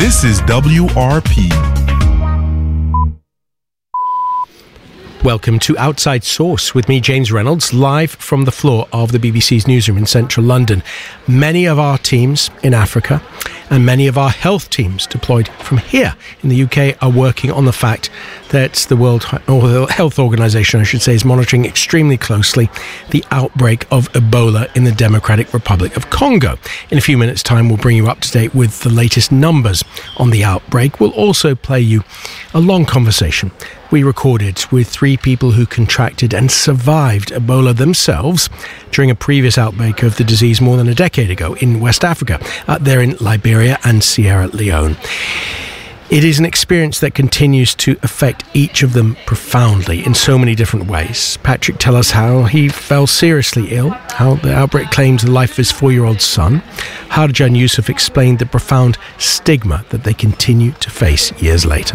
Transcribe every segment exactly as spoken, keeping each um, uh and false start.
This is W R P. Welcome to Outside Source with me, James Reynolds, live from the floor of the B B C's newsroom in central London. Many of our teams in Africa and many of our health teams deployed from here in the U K are working on the fact that the World Health Organization, I should say, is monitoring extremely closely the outbreak of Ebola in the Democratic Republic of Congo. In a few minutes' time, we'll bring you up to date with the latest numbers on the outbreak. We'll also play you a long conversation we recorded with three people who contracted and survived Ebola themselves during a previous outbreak of the disease more than a decade ago in West Africa. Uh, they're in Liberia and Sierra Leone. It is an experience that continues to affect each of them profoundly in so many different ways. Patrick, tell us how he fell seriously ill, how the outbreak claimed the life of his four-year-old son. Harjan Yusuf explained the profound stigma that they continue to face years later.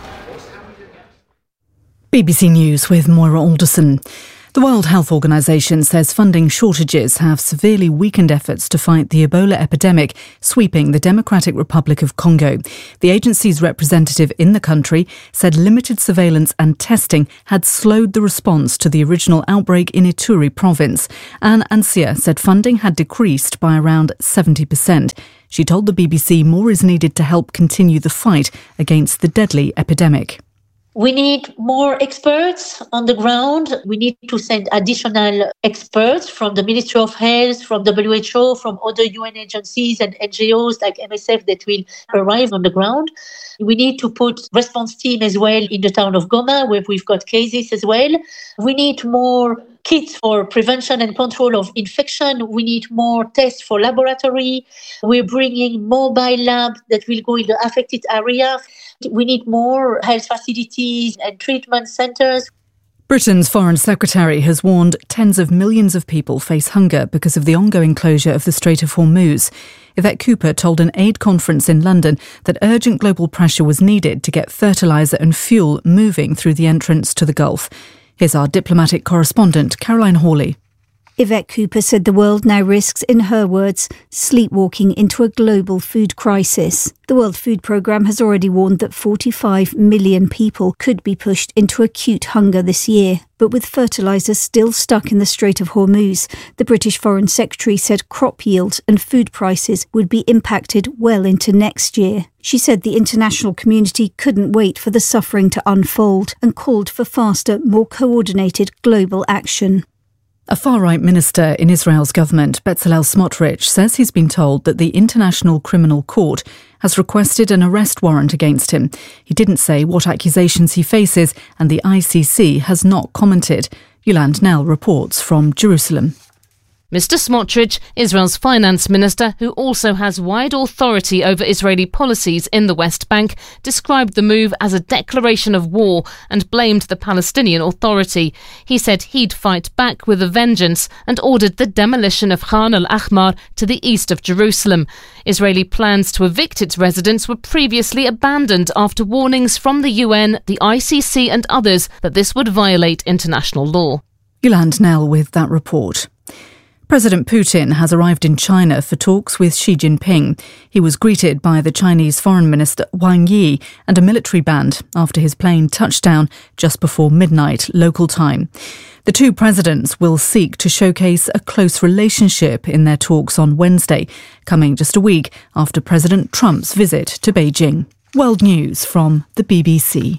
B B C News with Moira Alderson. The World Health Organization says funding shortages have severely weakened efforts to fight the Ebola epidemic sweeping the Democratic Republic of Congo. The agency's representative in the country said limited surveillance and testing had slowed the response to the original outbreak in Ituri province. Anne Ansia said funding had decreased by around seventy percent. She told the B B C more is needed to help continue the fight against the deadly epidemic. We need more experts on the ground. We need to send additional experts from the Ministry of Health, from W H O, from other U N agencies and N G Os like M S F that will arrive on the ground. We need to put response team as well in the town of Goma, where we've got cases as well. We need more kits for prevention and control of infection. We need more tests for laboratory. We're bringing mobile labs that will go in the affected area. We need more health facilities and treatment centres. Britain's Foreign Secretary has warned tens of millions of people face hunger because of the ongoing closure of the Strait of Hormuz. Yvette Cooper told an aid conference in London that urgent global pressure was needed to get fertiliser and fuel moving through the entrance to the Gulf. Here's our diplomatic correspondent, Caroline Hawley. Yvette Cooper said the world now risks, in her words, sleepwalking into a global food crisis. The World Food Programme has already warned that forty-five million people could be pushed into acute hunger this year. But with fertiliser still stuck in the Strait of Hormuz, the British Foreign Secretary said crop yields and food prices would be impacted well into next year. She said the international community couldn't wait for the suffering to unfold and called for faster, more coordinated global action. A far-right minister in Israel's government, Bezalel Smotrich, says he's been told that the International Criminal Court has requested an arrest warrant against him. He didn't say what accusations he faces, and the I C C has not commented. Yolande Nell reports from Jerusalem. Mister Smotrich, Israel's finance minister, who also has wide authority over Israeli policies in the West Bank, described the move as a declaration of war and blamed the Palestinian Authority. He said he'd fight back with a vengeance and ordered the demolition of Khan al-Ahmar to the east of Jerusalem. Israeli plans to evict its residents were previously abandoned after warnings from the U N, the I C C and others that this would violate international law. Yolande Nell with that report. President Putin has arrived in China for talks with Xi Jinping. He was greeted by the Chinese Foreign Minister Wang Yi and a military band after his plane touched down just before midnight local time. The two presidents will seek to showcase a close relationship in their talks on Wednesday, coming just a week after President Trump's visit to Beijing. World News from the B B C.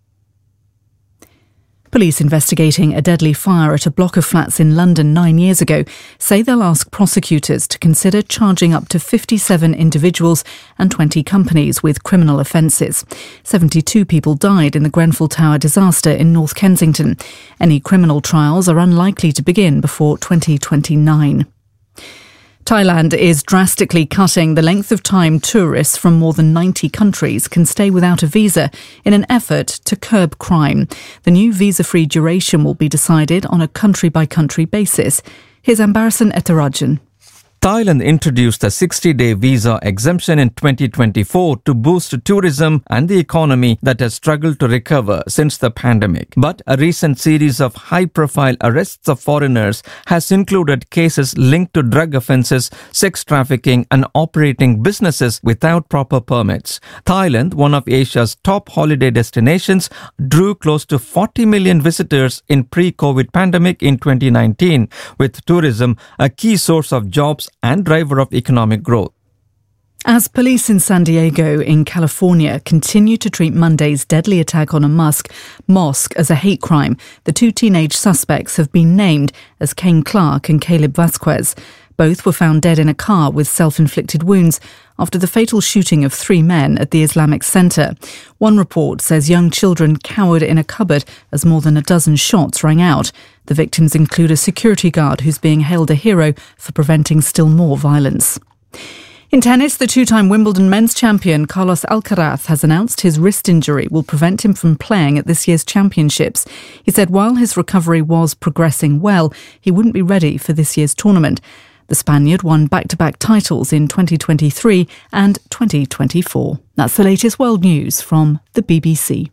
Police investigating a deadly fire at a block of flats in London nine years ago say they'll ask prosecutors to consider charging up to fifty-seven individuals and twenty companies with criminal offences. seventy-two people died in the Grenfell Tower disaster in North Kensington. Any criminal trials are unlikely to begin before twenty twenty-nine. Thailand is drastically cutting the length of time tourists from more than ninety countries can stay without a visa in an effort to curb crime. The new visa-free duration will be decided on a country-by-country basis. Here's Ambarasan Etharajan. Thailand introduced a sixty-day visa exemption in twenty twenty-four to boost tourism and the economy that has struggled to recover since the pandemic. But a recent series of high-profile arrests of foreigners has included cases linked to drug offences, sex trafficking and operating businesses without proper permits. Thailand, one of Asia's top holiday destinations, drew close to forty million visitors in pre-COVID pandemic in twenty nineteen, with tourism a key source of jobs and driver of economic growth. As police in San Diego in California continue to treat Monday's deadly attack on a mosque, mosque as a hate crime, the two teenage suspects have been named as Kane Clark and Caleb Vasquez. Both were found dead in a car with self-inflicted wounds after the fatal shooting of three men at the Islamic Center. One report says young children cowered in a cupboard as more than a dozen shots rang out. The victims include a security guard who's being hailed a hero for preventing still more violence. In tennis, the two-time Wimbledon men's champion Carlos Alcaraz has announced his wrist injury will prevent him from playing at this year's championships. He said while his recovery was progressing well, he wouldn't be ready for this year's tournament. The Spaniard won back-to-back titles in twenty twenty-three and twenty twenty-four. That's the latest world news from the B B C.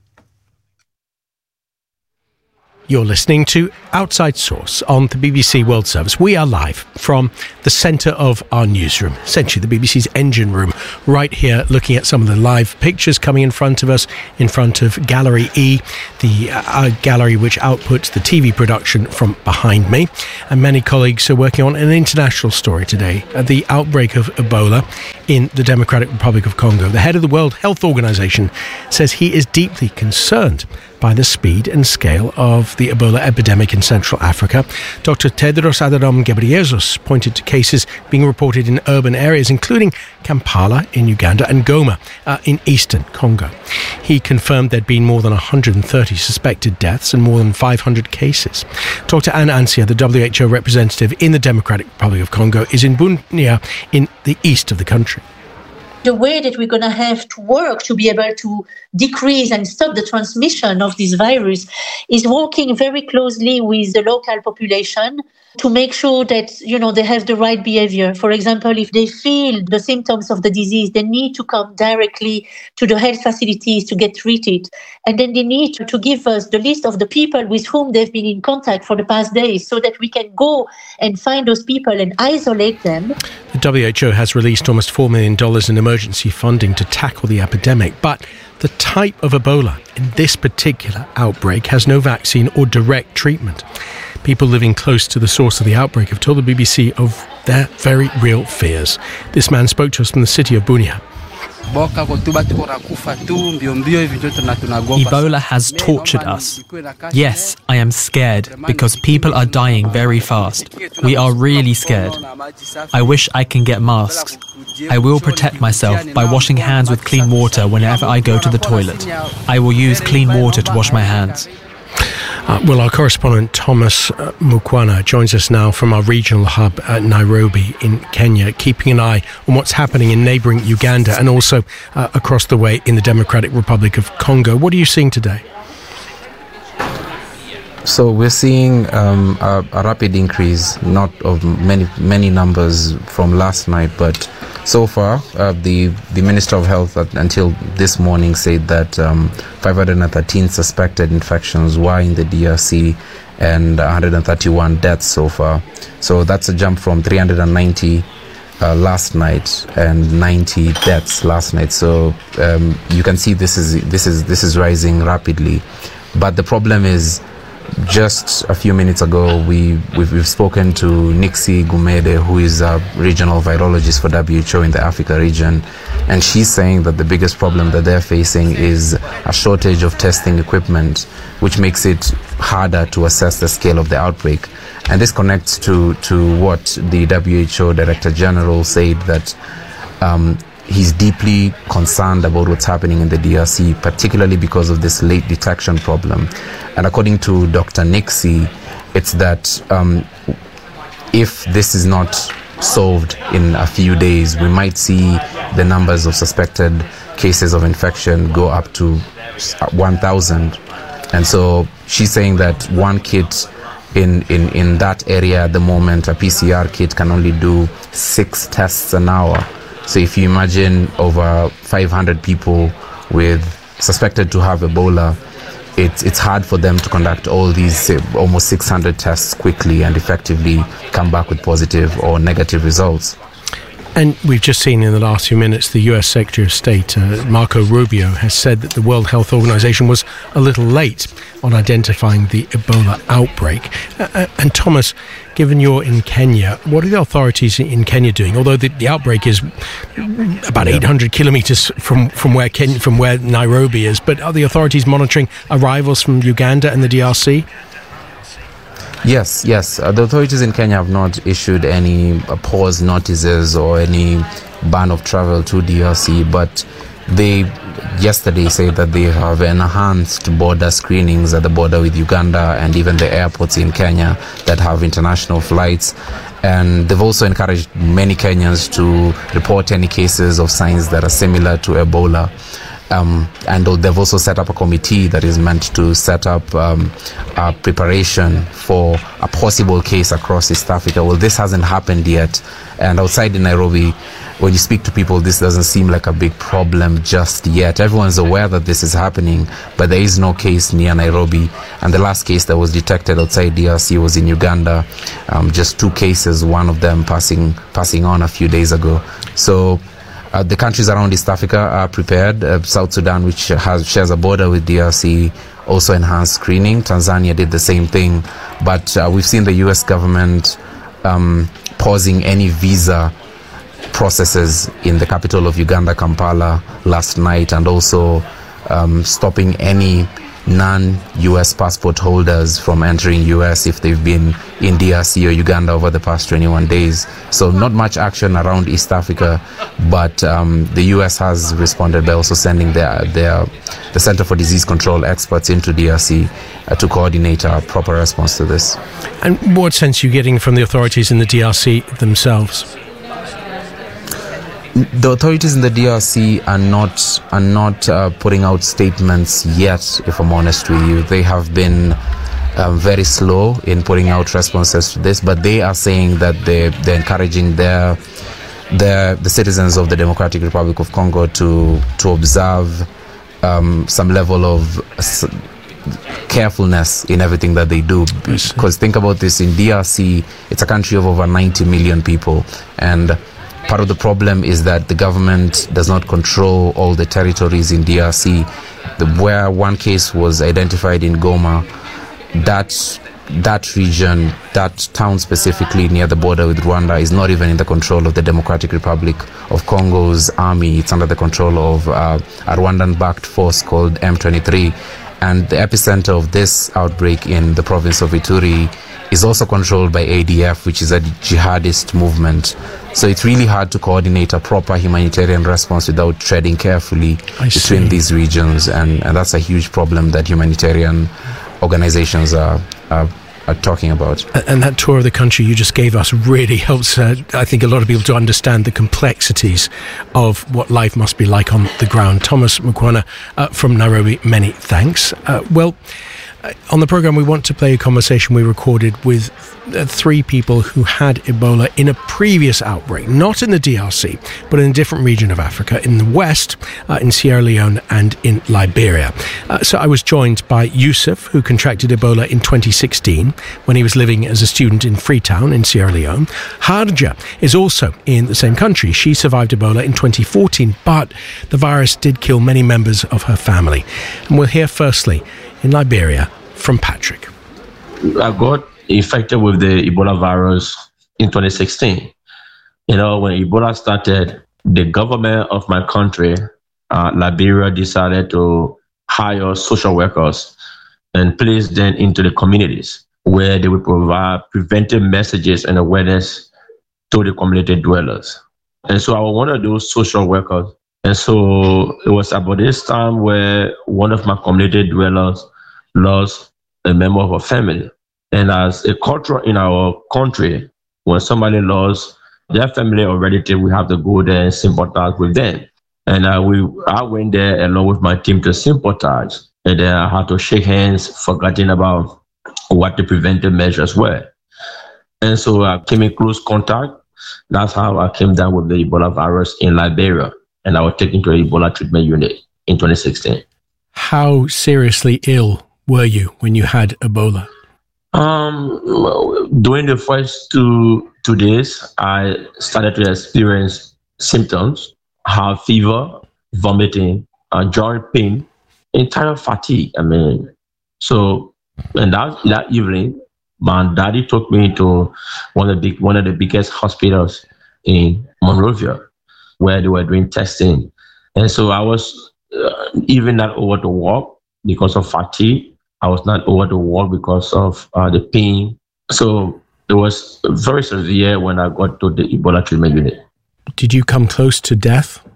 You're listening to Outside Source on the B B C World Service. We are live from the centre of our newsroom, essentially the B B C's engine room, right here looking at some of the live pictures coming in front of us, in front of Gallery E, the uh, gallery which outputs the T V production from behind me. And many colleagues are working on an international story today, uh, the outbreak of Ebola in the Democratic Republic of Congo. The head of the World Health Organization says he is deeply concerned by the speed and scale of the Ebola epidemic in Central Africa. Doctor Tedros Adhanom Ghebreyesus pointed to cases being reported in urban areas, including Kampala in Uganda and Goma uh, in eastern Congo. He confirmed there'd been more than one hundred thirty suspected deaths and more than five hundred cases. Doctor Anne Ansia, the W H O representative in the Democratic Republic of Congo, is in Bunia in the east of the country. The way that we're going to have to work to be able to decrease and stop the transmission of this virus is working very closely with the local population to make sure that, you know, they have the right behavior. For example, if they feel the symptoms of the disease, they need to come directly to the health facilities to get treated. And then they need to, to give us the list of the people with whom they've been in contact for the past days so that we can go and find those people and isolate them. The W H O has released almost four million dollars in emergency funding to tackle the epidemic, but the type of Ebola in this particular outbreak has no vaccine or direct treatment. People living close to the source of the outbreak have told the B B C of their very real fears. This man spoke to us from the city of Bunia. Ebola has tortured us. Yes, I am scared because people are dying very fast. We are really scared. I wish I can get masks. I will protect myself by washing hands with clean water whenever I go to the toilet. I will use clean water to wash my hands. Uh, well, our correspondent Thomas uh, Mukwana joins us now from our regional hub at Nairobi in Kenya, keeping an eye on what's happening in neighbouring Uganda and also uh, across the way in the Democratic Republic of Congo. What are you seeing today? So we're seeing um, a, a rapid increase, not of many many numbers from last night, but so far uh, the the Minister of Health uh, until this morning said that um, five hundred thirteen suspected infections were in the D R C and one hundred thirty-one deaths so far. So that's a jump from three hundred ninety uh, last night and ninety deaths last night. So um, you can see this is this is this is rising rapidly, but the problem is, just a few minutes ago, we, we've, we've spoken to Nixie Gumede, who is a regional virologist for W H O in the Africa region, and she's saying that the biggest problem that they're facing is a shortage of testing equipment, which makes it harder to assess the scale of the outbreak. And this connects to, to what the W H O Director General said, that um, he's deeply concerned about what's happening in the D R C, particularly because of this late detection problem. And according to Doctor Nixie, it's that um, if this is not solved in a few days, we might see the numbers of suspected cases of infection go up to one thousand. And so she's saying that one kit in, in, in that area at the moment, a P C R kit can only do six tests an hour. So if you imagine over five hundred people with suspected to have Ebola, it's it's hard for them to conduct all these uh, almost six hundred tests quickly and effectively come back with positive or negative results. And we've just seen in the last few minutes the U S Secretary of State, uh, Marco Rubio, has said that the World Health Organization was a little late on identifying the Ebola outbreak. Uh, and Thomas, given you're in Kenya, what are the authorities in Kenya doing? Although the, the outbreak is about eight hundred kilometers from, from where Kenya, from where Nairobi is, but are the authorities monitoring arrivals from Uganda and the D R C? Yes, yes. Uh, the authorities in Kenya have not issued any uh, pause notices or any ban of travel to D R C, but they yesterday said that they have enhanced border screenings at the border with Uganda and even the airports in Kenya that have international flights. And they've also encouraged many Kenyans to report any cases of signs that are similar to Ebola. Um, and they've also set up a committee that is meant to set up um, a preparation for a possible case across East Africa. Well, this hasn't happened yet. And outside in Nairobi, when you speak to people, this doesn't seem like a big problem just yet. Everyone's aware that this is happening, but there is no case near Nairobi. And the last case that was detected outside D R C was in Uganda. Um, just two cases, one of them passing passing on a few days ago. So Uh, the countries around East Africa are prepared. Uh, South Sudan, which has, shares a border with D R C, also enhanced screening. Tanzania did the same thing. But uh, we've seen the U S government um, pausing any visa processes in the capital of Uganda, Kampala, last night, and also um, stopping any non-U S passport holders from entering U S if they've been in D R C or Uganda over the past twenty-one days. So not much action around East Africa, but um, the U S has responded by also sending their, their the Center for Disease Control experts into D R C uh, to coordinate a proper response to this. And what sense are you getting from the authorities in the D R C themselves? The authorities in the D R C are not are not uh, putting out statements yet, if I'm honest with you. They have been um, very slow in putting out responses to this, but they are saying that they, they're encouraging their, their, the citizens of the Democratic Republic of Congo to, to observe um, some level of s- carefulness in everything that they do. Because think about this, in D R C, it's a country of over ninety million people, and part of the problem is that the government does not control all the territories in D R C. The, where one case was identified in Goma, that that region, that town specifically near the border with Rwanda, is not even in the control of the Democratic Republic of Congo's army. It's under the control of uh, a Rwandan-backed force called M twenty-three. And the epicenter of this outbreak in the province of Ituri is also controlled by A D F, which is a jihadist movement. So it's really hard to coordinate a proper humanitarian response without treading carefully I between see. these regions. And, and that's a huge problem that humanitarian organizations are, are, are talking about. And that tour of the country you just gave us really helps, uh, I think, a lot of people to understand the complexities of what life must be like on the ground. Thomas Mukwana uh, from Nairobi, many thanks. Uh, well, uh, on the programme, we want to play a conversation we recorded with uh, three people who had Ebola in a previous outbreak, not in the D R C, but in a different region of Africa, in the west, uh, in Sierra Leone and in Liberia. Uh, so I was joined by Yusuf, who contracted Ebola in twenty sixteen when he was living as a student in Freetown in Sierra Leone. Harja is also in the same country. She survived Ebola in twenty fourteen, but the virus did kill many members of her family. And we'll hear firstly in Liberia from Patrick. I got infected with the Ebola virus in twenty sixteen. You know, when Ebola started, the government of my country, uh, Liberia, decided to hire social workers and place them into the communities where they would provide preventive messages and awareness to the community dwellers. And so I was one of those social workers. And so it was about this time where one of my community dwellers lost a member of her family. And as a culture in our country, when somebody lost their family or relative, we have to go there and sympathize with them. And uh, we, I went there along with my team to sympathize. And then I had to shake hands, forgetting about what the preventive measures were. And so I came in close contact. That's how I came down with the Ebola virus in Liberia. And I was taken to the Ebola treatment unit in twenty sixteen. How seriously ill were you when you had Ebola? Um, during the first two, two days, I started to experience symptoms, have fever, vomiting, uh, joint pain, entire fatigue. I mean, so, and that, that evening, my daddy took me to one of the big, one of the biggest hospitals in Monrovia, where they were doing testing. And so I was uh, even not over to walk because of fatigue. I was not over to walk because of uh, the pain. So it was very severe when I got to the Ebola treatment unit. Did you come close to death?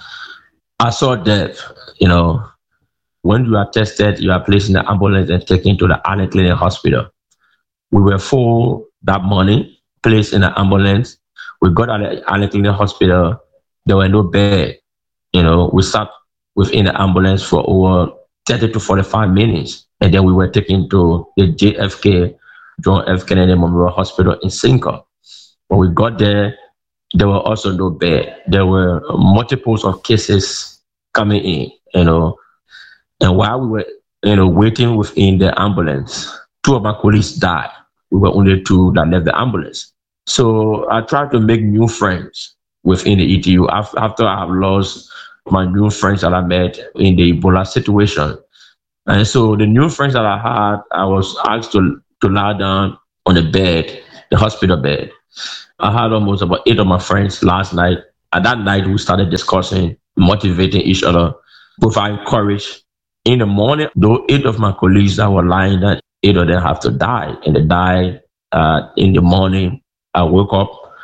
I saw death. You know, when you are tested, you are placed in the ambulance and taken to the Allen Clinic Hospital. We were full that morning, placed in the ambulance. We got out of the Allen Clinic Hospital. There were no bed. You know, we sat within the ambulance for over thirty to forty-five minutes. And then we were taken to the J F K, John F. Kennedy Memorial Hospital in Cinco. When we got there, there were also no bed. There were multiples of cases coming in, you know. And while we were, you know, waiting within the ambulance, two of my colleagues died. We were only two that left the ambulance. So I tried to make new friends within the E T U after I have lost my new friends that I met in the Ebola situation. And so the new friends that I had, I was asked to, to lie down on the bed, the hospital bed. I had almost about eight of my friends last night. At that night, we started discussing, motivating each other, providing courage. In the morning, though eight of my colleagues that were lying there, eight of them have to die. And they died uh, in the morning. I woke up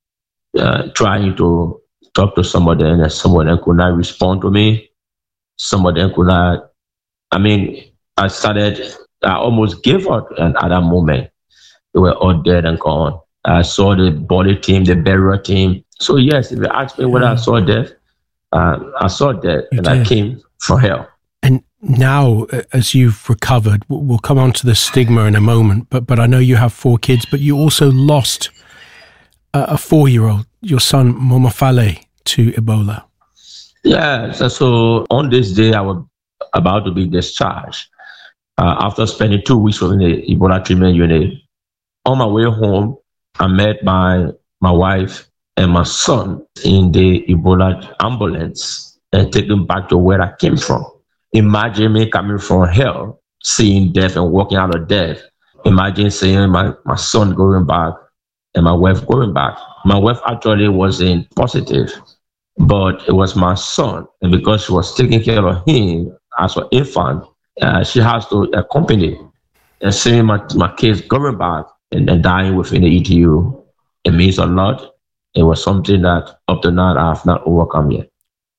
uh, trying to talk to some of them, and some of them could not respond to me. Some of them could not. I mean, I started, I almost gave up at that moment. They were all dead and gone. I saw the body team, the burial team. So yes, if you ask me whether I saw death, uh, I saw death you and did. I came from hell. And now, as you've recovered, we'll come on to the stigma in a moment, but but I know you have four kids, but you also lost a, a four-year-old, your son Momofale, to Ebola. Yeah, so, so on this day, I was about to be discharged uh, after spending two weeks within the Ebola treatment unit. On my way home, I met my my wife and my son in the Ebola ambulance and take them back to where I came from. Imagine me coming from hell, seeing death and walking out of death. Imagine seeing my, my son going back and my wife going back. My wife actually wasn't positive, but it was my son. And because she was taking care of him as an infant, uh, she has to accompany. And seeing my, my kids going back and, and dying within the E T U, it means a lot. It was something that up to now I have not overcome yet.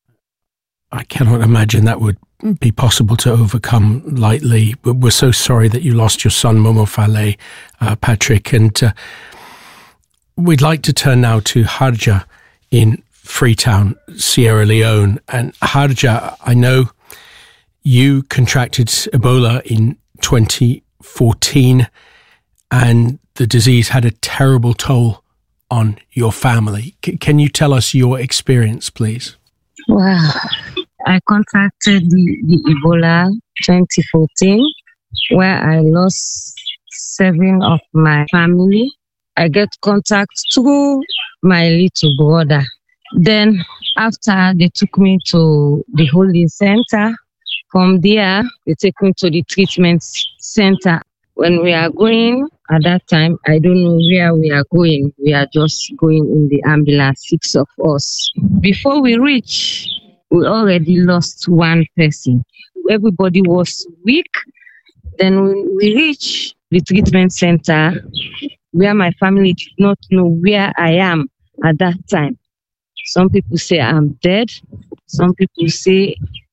I cannot imagine that would be possible to overcome lightly. But we're so sorry that you lost your son, Momofale, uh, Patrick. And uh, we'd like to turn now to Harja in Freetown, Sierra Leone. And Harja, I know you contracted Ebola in twenty fourteen, and the disease had a terrible toll on your family. C- can you tell us your experience, please? Wow. I contracted the, the Ebola twenty fourteen, where I lost seven of my family. I get contact through my little brother. Then after they took me to the holding center, from there they take me to the treatment center. When we are going, at that time, I don't know where we are going. We are just going in the ambulance, six of us. Before we reach, we already lost one person. Everybody was weak. Then when we reach the treatment center, where my family did not know where I am at that time. Some people say I'm dead. Some people say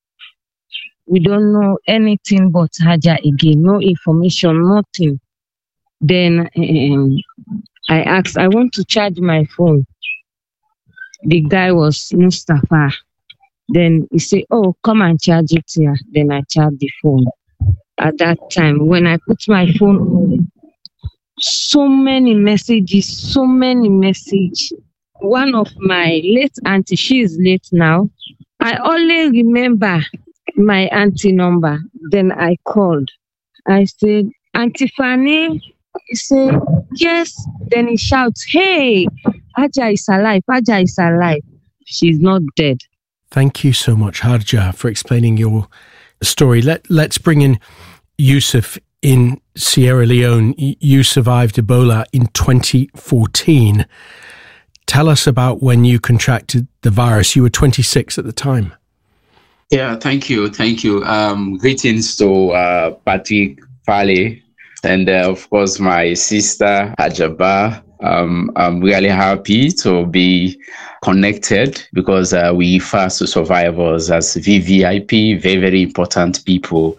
we don't know anything but Harja again. No information, nothing. Then um, I asked, I want to charge my phone. The guy was Mustafa. Then he said, oh, come and charge it here. Then I charged the phone. at that time. When I put my phone on, so many messages, so many messages. One of my late auntie, she is late now. I only remember my auntie number. Then I called. I said, Auntie Fanny. He said, yes. Then he shouts, hey, Aja is alive. Aja is alive. She's not dead. Thank you so much, Harja, for explaining your story. Let, let's bring in Yusuf in Sierra Leone. You survived Ebola in twenty fourteen. Tell us about when you contracted the virus. You were twenty-six at the time. Yeah, thank you. Thank you. Um, greetings to uh, Patrick Fale and, uh, of course, my sister, Ajaba. Um, I'm really happy to be connected because uh, we refer to survivors as V V I P, very, very important people.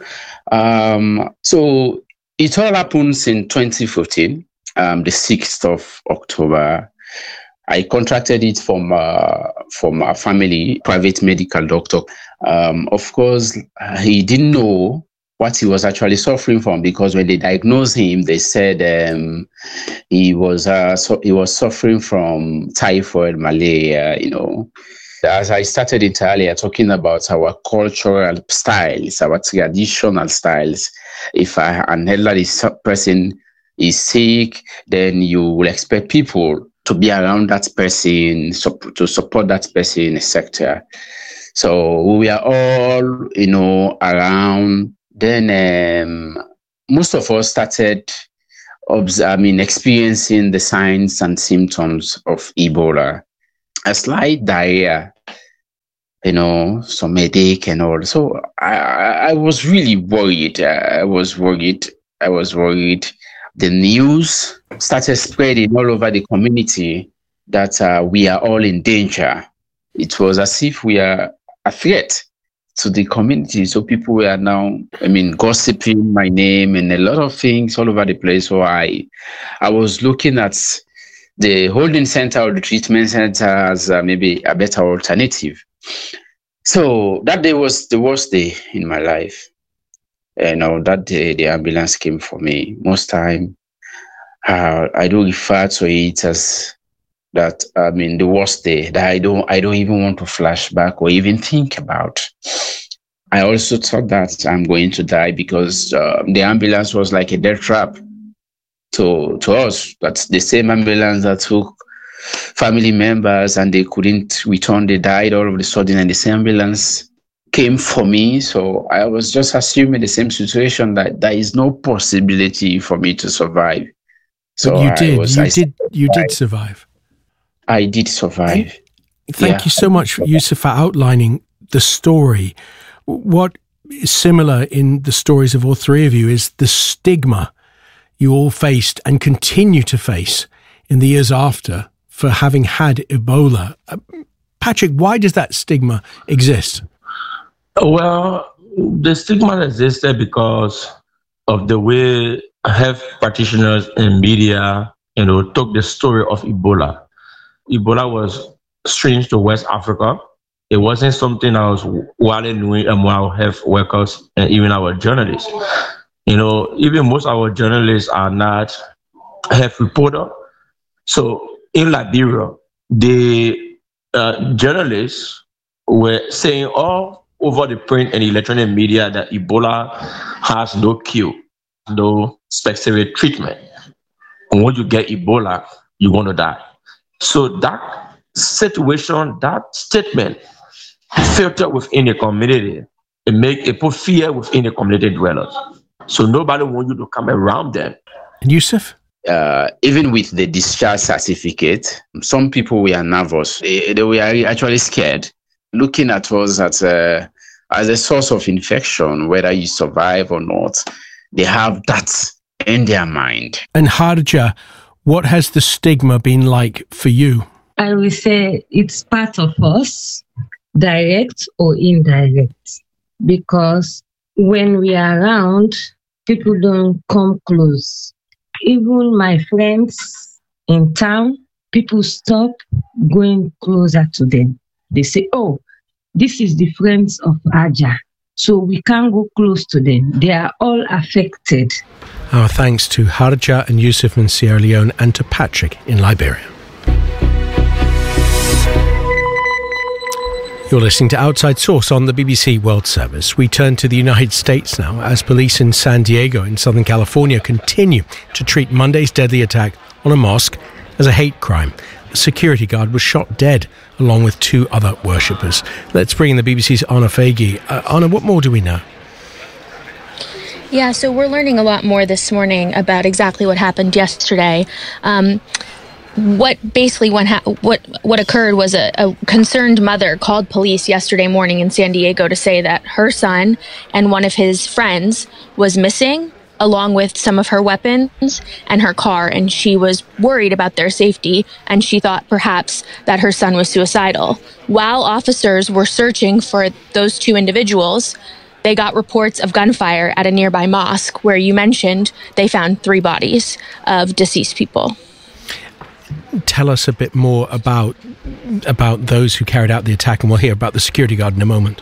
Um, so it all happens in twenty fourteen, um, the sixth of October. I contracted it from uh, from a family private medical doctor. Um, of course, he didn't know what he was actually suffering from because when they diagnosed him, they said um, he was uh, so he was suffering from typhoid, malaria. You know, as I started it earlier, talking about our cultural styles, our traditional styles. If I, an elderly person is sick, then you will expect people to be around that person, to support that person, et cetera. So we are all, you know, around. Then um, most of us started, I mean, experiencing the signs and symptoms of Ebola. A slight diarrhea, you know, some headache and all. So I, I was really worried. I was worried. I was worried. The news started spreading all over the community that uh, we are all in danger. It was as if we are a threat to the community. So people were now, I mean, gossiping my name and a lot of things all over the place. So I, I was looking at the holding center or the treatment center as uh, maybe a better alternative. So that day was the worst day in my life. You know, that day the ambulance came for me. Most time, uh, I do refer to it as that. I mean, the worst day that I don't, I don't even want to flash back or even think about. I also thought that I'm going to die because uh, the ambulance was like a death trap to to us. That's the same ambulance that took family members and they couldn't return. They died all of a sudden, and the same ambulance came for me. So I was just assuming the same situation, that there is no possibility for me to survive. So but you did. I was, you I did. You did survive. I did survive. Thank yeah. you so much, Yusuf, for outlining the story. What is similar in the stories of all three of you is the stigma you all faced and continue to face in the years after for having had Ebola. Uh, Patrick, why does that stigma exist? Well, the stigma existed because of the way health practitioners and media, you know, took the story of Ebola. Ebola was strange to West Africa. It wasn't something I was widely knowing among our health workers and even our journalists. You know, even most of our journalists are not health reporters. So in Liberia, the uh, journalists were saying all over the print and electronic media that Ebola has no cure, no specific treatment. And when you get Ebola, you're going to die. So that situation, that statement, filtered within the community. It make it put fear within the community dwellers. So nobody wants you to come around them. And Yusuf? Uh, even with the discharge certificate, some people were nervous. They, they were actually scared, looking at us as a, as a source of infection, whether you survive or not. They have that in their mind. And Harja, what has the stigma been like for you? I will say it's part of us, direct or indirect, because when we are around, people don't come close. Even my friends in town, people stop going closer to them. They say, oh, this is the friends of Aja. So we can't go close to them. They are all affected. Our thanks to Harja and Yusuf in Sierra Leone and to Patrick in Liberia. You're listening to Outside Source on the B B C World Service. We turn to the United States now as police in San Diego in Southern California continue to treat Monday's deadly attack on a mosque as a hate crime. A security guard was shot dead along with two other worshippers. Let's bring in the B B C's Anna Faghi. Uh, Anna, what more do we know? Yeah, so we're learning a lot more this morning about exactly what happened yesterday. Um, what basically what, ha- what what occurred was a, a concerned mother called police yesterday morning in San Diego to say that her son and one of his friends was missing, along with some of her weapons and her car, and she was worried about their safety, and she thought perhaps that her son was suicidal. While officers were searching for those two individuals, they got reports of gunfire at a nearby mosque where you mentioned they found three bodies of deceased people. Tell us a bit more about about those who carried out the attack, and we'll hear about the security guard in a moment.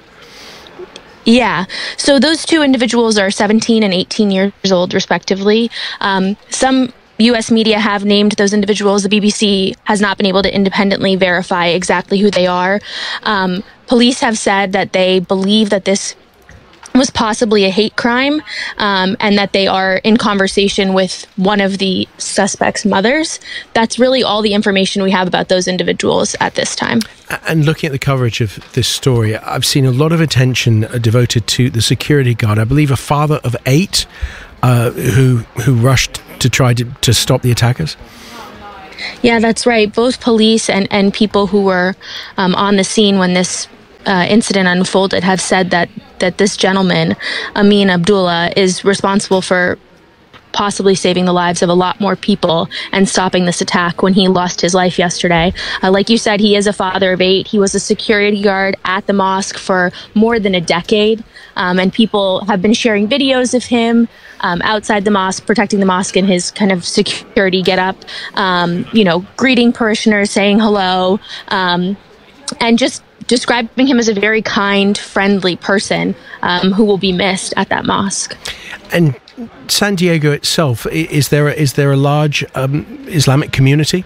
Yeah. So those two individuals are seventeen and eighteen years old, respectively. Um, some U S media have named those individuals. The B B C has not been able to independently verify exactly who they are. Um, police have said that they believe that this was possibly a hate crime, um, and that they are in conversation with one of the suspect's mothers. That's really all the information we have about those individuals at this time. And looking at the coverage of this story, I've seen a lot of attention devoted to the security guard. I believe a father of eight uh, who who rushed to try to, to stop the attackers. Yeah, that's right. Both police and, and people who were um, on the scene when this Uh, incident unfolded have said that that this gentleman, Amin Abdullah, is responsible for possibly saving the lives of a lot more people and stopping this attack when he lost his life yesterday. Uh, like you said, he is a father of eight. He was a security guard at the mosque for more than a decade, um, and people have been sharing videos of him um, outside the mosque, protecting the mosque in his kind of security getup, um, you know, greeting parishioners, saying hello, um, and just describing him as a very kind, friendly person um, who will be missed at that mosque. And San Diego itself, is there a, is there a large um, Islamic community?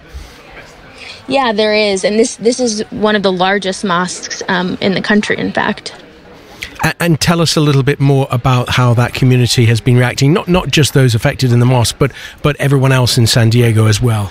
Yeah, there is, and this this is one of the largest mosques um, in the country, in fact. And, and tell us a little bit more about how that community has been reacting. Not not just those affected in the mosque, but but everyone else in San Diego as well.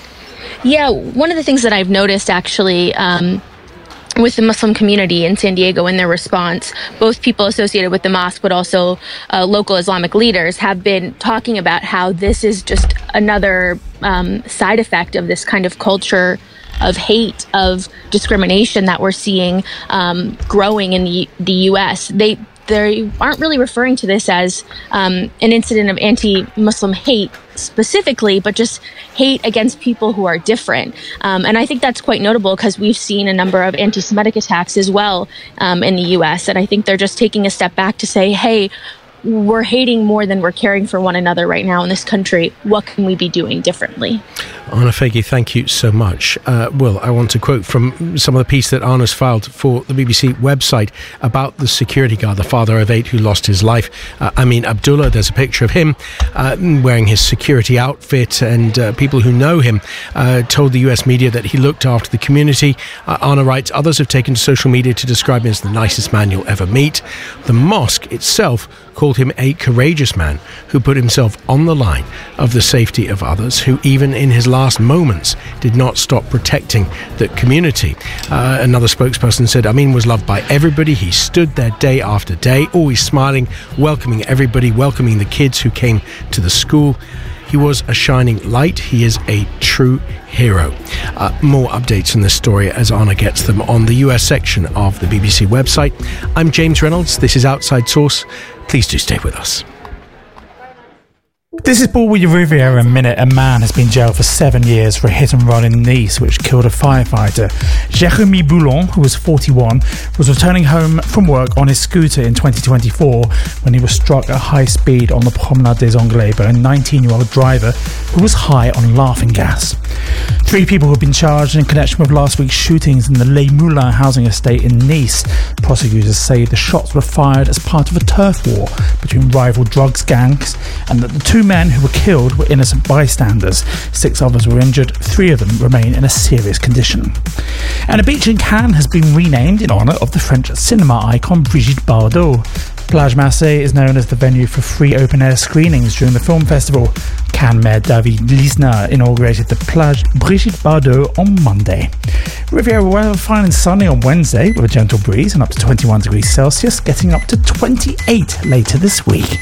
Yeah, one of the things that I've noticed actually. Um, with the Muslim community in San Diego in their response, both people associated with the mosque, but also uh, local Islamic leaders have been talking about how this is just another um, side effect of this kind of culture of hate, of discrimination that we're seeing um, growing in the, the U S. They they aren't really referring to this as um, an incident of anti-Muslim hate specifically, but just hate against people who are different. Um, and I think that's quite notable because we've seen a number of anti-Semitic attacks as well um, in the U S. And I think they're just taking a step back to say, hey, we're hating more than we're caring for one another right now in this country. What can we be doing differently? Anna Faghi, thank you so much. Uh, Will, I want to quote from some of the piece that Anna's filed for the B B C website about the security guard, the father of eight who lost his life. Uh, Amin Abdullah, there's a picture of him uh, wearing his security outfit, and uh, people who know him uh, told the U S media that he looked after the community. Uh, Anna writes, others have taken to social media to describe him as the nicest man you'll ever meet. The mosque itself called him a courageous man who put himself on the line of the safety of others, who even in his last moments did not stop protecting the community. Uh, another spokesperson said Amin was loved by everybody. He stood there day after day, always smiling, welcoming everybody, welcoming the kids who came to the school. He was a shining light. He is a true hero. Uh, more updates on this story as Anna gets them on the U S section of the B B C website. I'm James Reynolds. This is Outside Source. Please do stay with us. This is Paul with your Riviera Minute. A man has been jailed for seven years for a hit and run in Nice which killed a firefighter. Jérémy Boulon, who was forty-one, was returning home from work on his scooter in twenty twenty-four when he was struck at high speed on the Promenade des Anglais by a nineteen-year-old driver who was high on laughing gas. Three people have been charged in connection with last week's shootings in the Les Moulins housing estate in Nice. Prosecutors say the shots were fired as part of a turf war between rival drugs gangs and that the two men who were killed were innocent bystanders. Six others were injured. Three of them remain in a serious condition. And a beach in Cannes has been renamed in honour of the French cinema icon Brigitte Bardot. Plage Marseille is known as the venue for free open-air screenings during the film festival. Cannes Mayor David Lisnard inaugurated the Plage Brigitte Bardot on Monday. Riviera weather fine and sunny on Wednesday with a gentle breeze and up to twenty-one degrees Celsius, getting up to twenty-eight later this week.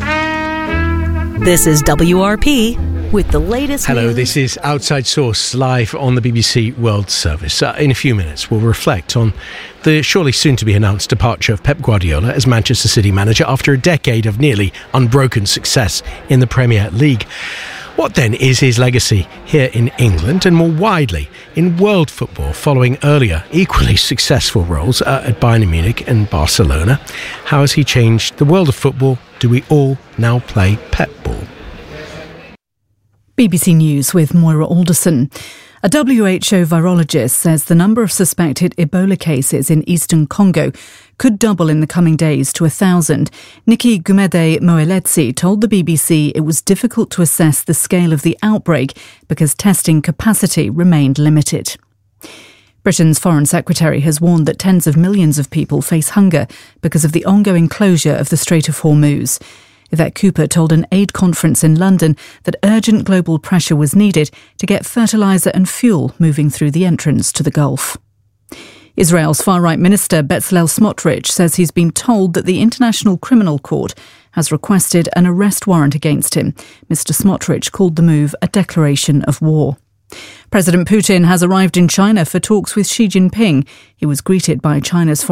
This is W R P with the latest Hello, news. This is Outside Source live on the B B C World Service. Uh, in a few minutes, we'll reflect on the surely soon-to-be announced departure of Pep Guardiola as Manchester City manager after a decade of nearly unbroken success in the Premier League. What then is his legacy here in England and more widely in world football following earlier equally successful roles uh, at Bayern Munich and Barcelona? How has he changed the world of football? Do we all now play Pep ball? B B C News with Moira Alderson. A W H O virologist says the number of suspected Ebola cases in eastern Congo could double in the coming days to a thousand. Nikki Gumede Moeletsi told the B B C it was difficult to assess the scale of the outbreak because testing capacity remained limited. Britain's Foreign Secretary has warned that tens of millions of people face hunger because of the ongoing closure of the Strait of Hormuz. Yvette Cooper told an aid conference in London that urgent global pressure was needed to get fertiliser and fuel moving through the entrance to the Gulf. Israel's far-right minister Bezalel Smotrich says he's been told that the International Criminal Court has requested an arrest warrant against him. Mister Smotrich called the move a declaration of war. President Putin has arrived in China for talks with Xi Jinping. He was greeted by China's